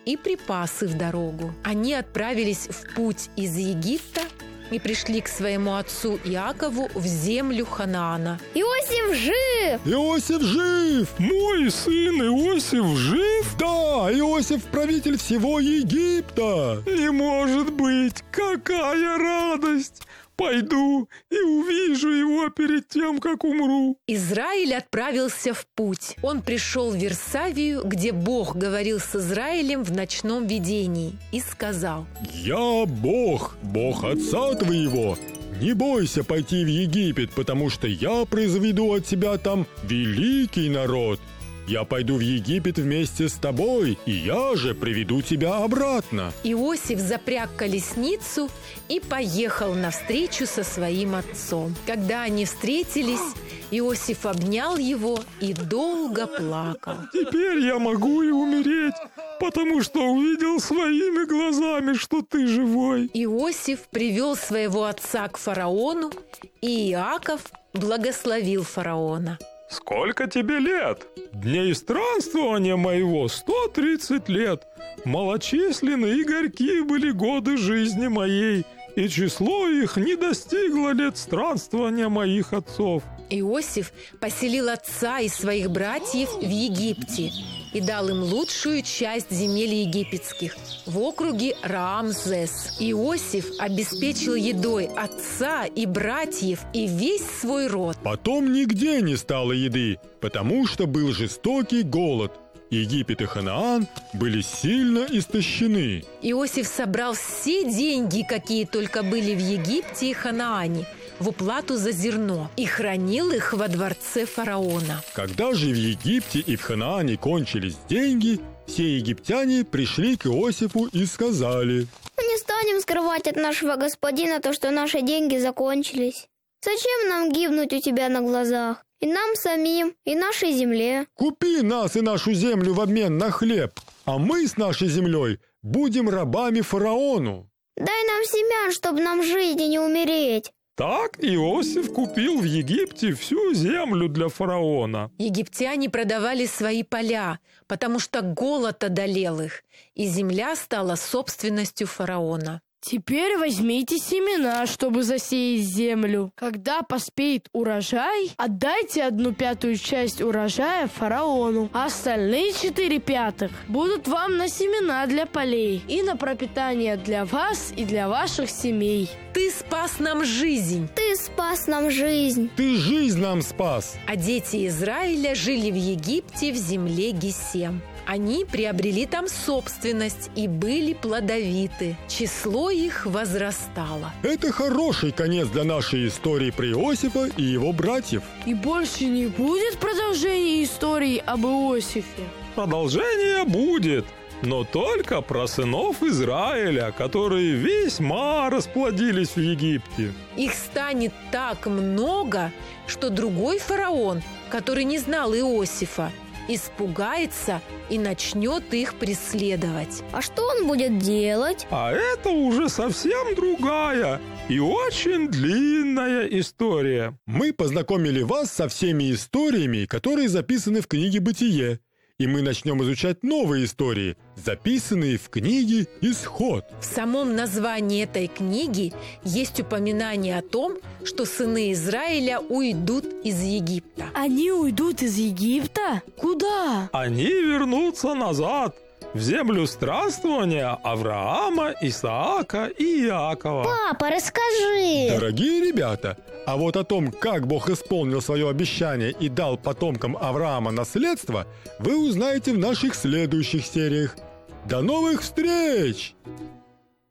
и припасы в дорогу. Они отправились в путь из Египта и пришли к своему отцу Иакову в землю Ханаана. Иосиф жив! Иосиф жив! Мой сын Иосиф жив? Да, Иосиф правитель всего Египта! Не может быть! Какая радость! Пойду и увижу его перед тем, как умру. Израиль отправился в путь. Он пришел в Вирсавию, где Бог говорил с Израилем в ночном видении, и сказал: «Я Бог, Бог отца твоего. Не бойся пойти в Египет, потому что я произведу от тебя там великий народ. Я пойду в Египет вместе с тобой, и я же приведу тебя обратно». Иосиф запряг колесницу и поехал навстречу со своим отцом. Когда они встретились, Иосиф обнял его и долго плакал. Теперь я могу и умереть, потому что увидел своими глазами, что ты живой. Иосиф привел своего отца к фараону, и Иаков благословил фараона. Сколько тебе лет? Дней странствования моего 130 лет. Малочисленны и горьки были годы жизни моей, и число их не достигло лет странствования моих отцов. Иосиф поселил отца и своих братьев в Египте и дал им лучшую часть земель египетских в округе Раамзес. Иосиф обеспечил едой отца и братьев и весь свой род. Потом нигде не стало еды, потому что был жестокий голод. Египет и Ханаан были сильно истощены. Иосиф собрал все деньги, какие только были в Египте и Ханаане, в уплату за зерно, и хранил их во дворце фараона. Когда же в Египте и в Ханаане кончились деньги, все египтяне пришли к Иосифу и сказали: «Мы не станем скрывать от нашего господина то, что наши деньги закончились. Зачем нам гибнуть у тебя на глазах? И нам самим, и нашей земле. Купи нас и нашу землю в обмен на хлеб, а мы с нашей землей будем рабами фараону. Дай нам семян, чтобы нам жить и не умереть». Так Иосиф купил в Египте всю землю для фараона. Египтяне продавали свои поля, потому что голод одолел их, и земля стала собственностью фараона. Теперь возьмите семена, чтобы засеять землю. Когда поспеет урожай, отдайте 1/5 часть урожая фараону, а остальные 4/5 будут вам на семена для полей и на пропитание для вас и для ваших семей. Ты спас нам жизнь. Ты спас нам жизнь. Ты жизнь нам спас. А дети Израиля жили в Египте в земле Гесем. Они приобрели там собственность и были плодовиты. Число их возрастало. Это хороший конец для нашей истории про Иосифа и его братьев. И больше не будет продолжения истории об Иосифе. Продолжение будет, но только про сынов Израиля, которые весьма расплодились в Египте. Их станет так много, что другой фараон, который не знал Иосифа, испугается и начнет их преследовать. А что он будет делать? А это уже совсем другая и очень длинная история. Мы познакомили вас со всеми историями, которые записаны в книге «Бытие». И мы начнем изучать новые истории, записанные в книге «Исход». В самом названии этой книги есть упоминание о том, что сыны Израиля уйдут из Египта. Они уйдут из Египта? Куда? Они вернутся назад, в землю странствования Авраама, Исаака и Иакова. Папа, расскажи. Дорогие ребята, а вот о том, как Бог исполнил свое обещание и дал потомкам Авраама наследство, вы узнаете в наших следующих сериях. До новых встреч!